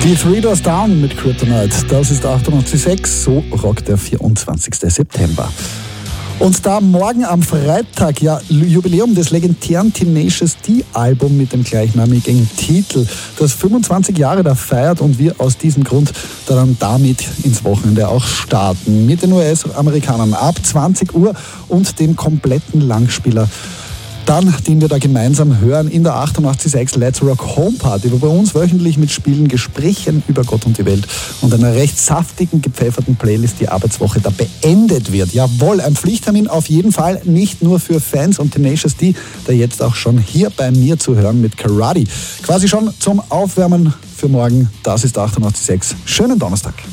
Die Three Doors Down mit Kryptonite, das ist 88.6, so rockt der 24. September. Und da morgen am Freitag ja Jubiläum des legendären Tenacious D-Album mit dem gleichnamigen Titel, das 25 Jahre da feiert und wir aus diesem Grund dann damit ins Wochenende auch starten. Mit den US-Amerikanern ab 20 Uhr und dem kompletten Langspieler. Dann, den wir da gemeinsam hören in der 88.6 Let's Rock Home Party, wo bei uns wöchentlich mit Spielen, Gesprächen über Gott und die Welt und einer recht saftigen, gepfefferten Playlist die Arbeitswoche da beendet wird. Jawohl, ein Pflichttermin auf jeden Fall, nicht nur für Fans und Tenacious D, der jetzt auch schon hier bei mir zu hören mit Karate. Quasi schon zum Aufwärmen für morgen, das ist 88.6. Schönen Donnerstag.